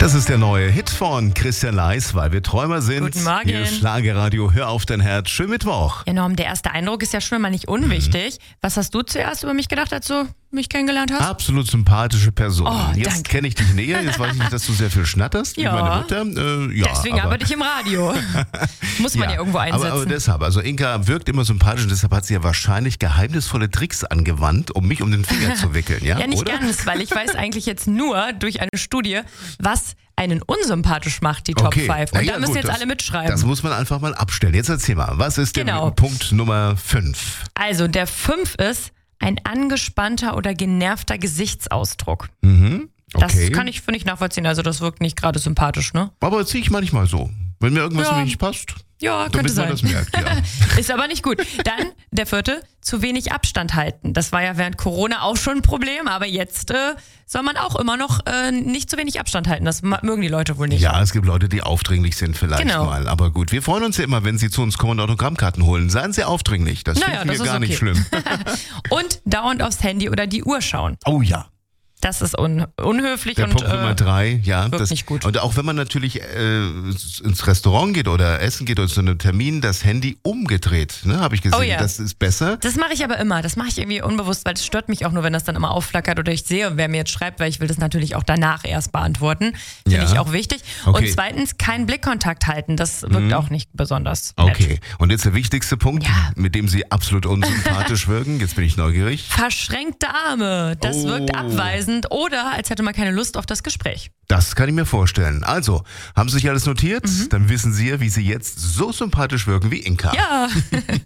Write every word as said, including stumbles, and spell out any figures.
Das ist der neue Hit von Christian Leis, weil wir Träumer sind. Guten Morgen. Hier ist Schlagerradio, hör auf dein Herz. Schönen Mittwoch. Ja, Norm, der erste Eindruck ist ja schon mal nicht unwichtig. Mhm. Was hast du zuerst über mich gedacht, als du mich kennengelernt hast? Absolut sympathische Person. Oh, jetzt kenne ich dich näher, jetzt weiß ich nicht, dass du sehr viel schnatterst, ja. wie meine Mutter. Äh, ja, Deswegen aber arbeite ich im Radio. Muss man ja, ja irgendwo einsetzen. Aber, aber deshalb, also Inka wirkt immer sympathisch und deshalb hat sie ja wahrscheinlich geheimnisvolle Tricks angewandt, um mich um den Finger zu wickeln. Ja, ja nicht oder? ganz, weil ich weiß eigentlich jetzt nur durch eine Studie, was einen unsympathisch macht, die Top okay. fünf. Und ja, da müssen gut, jetzt das, alle mitschreiben. Das muss man einfach mal abstellen. Jetzt erzähl mal, was ist genau. denn Punkt Nummer fünf? Also der fünf ist ein angespannter oder genervter Gesichtsausdruck. Mhm. Okay. Das kann ich, finde ich, nachvollziehen. Also das wirkt nicht gerade sympathisch, ne? Aber das sehe ich manchmal so. Wenn mir irgendwas Ja. nicht passt, Ja, damit könnte sein. man das merkt, ja. Ist aber nicht gut. Dann der vierte, zu wenig Abstand halten. Das war ja während Corona auch schon ein Problem, aber jetzt äh, soll man auch immer noch äh, nicht zu wenig Abstand halten. Das mögen die Leute wohl nicht. Ja, es gibt Leute, die aufdringlich sind vielleicht Genau. mal. Aber gut, wir freuen uns ja immer, wenn Sie zu uns kommen und Autogrammkarten holen. Seien Sie aufdringlich, das Naja, finden wir das ist gar okay. nicht schlimm. Und dauernd aufs Handy oder die Uhr schauen. Oh ja. Das ist un unhöflich Der und Punkt Nummer äh, drei, ja. wirkt Das, nicht gut. Und auch wenn man natürlich äh, ins Restaurant geht oder essen geht oder zu einem Termin, das Handy umgedreht, ne, habe ich gesehen. Oh ja. Das ist besser. Das mache ich aber immer. Das mache ich irgendwie unbewusst, weil es stört mich auch nur, wenn das dann immer aufflackert oder ich sehe, wer mir jetzt schreibt, weil ich will das natürlich auch danach erst beantworten. Finde Ja. ich auch wichtig. Okay. Und zweitens, keinen Blickkontakt halten. Das wirkt Mhm. auch nicht besonders nett. Okay, und jetzt der wichtigste Punkt, Ja. mit dem Sie absolut unsympathisch wirken. Jetzt bin ich neugierig. Verschränkte Arme. Das Oh. wirkt abweisend oder als hätte man keine Lust auf das Gespräch. Das kann ich mir vorstellen. Also, haben Sie sich alles notiert? Mhm. Dann wissen Sie ja, wie Sie jetzt so sympathisch wirken wie Inka. Ja.